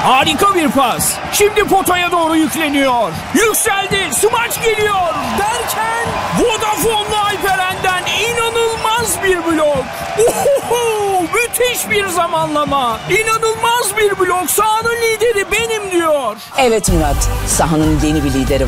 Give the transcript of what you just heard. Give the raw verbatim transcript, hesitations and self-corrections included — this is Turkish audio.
Harika bir pas. Şimdi potaya doğru yükleniyor. Yükseldi. Smaç geliyor. Derken Vodafone'lu Alperen'den inanılmaz bir blok. Ohoho, müthiş bir zamanlama. İnanılmaz bir blok. Sahanın lideri benim diyor. Evet Murat, sahanın yeni bir lideri